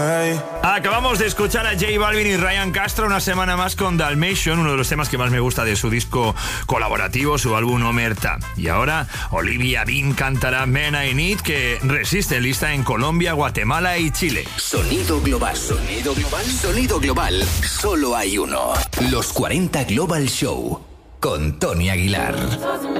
Acabamos de escuchar a J Balvin y Ryan Castro una semana más con Dalmatian, uno de los temas que más me gusta de su disco colaborativo, su álbum Omerta. Y ahora Olivia Dean cantará Man I Need, que resiste en lista en Colombia, Guatemala y Chile. Sonido global, sonido global, sonido global. Solo hay uno. Los 40 Global Show con Tony Aguilar.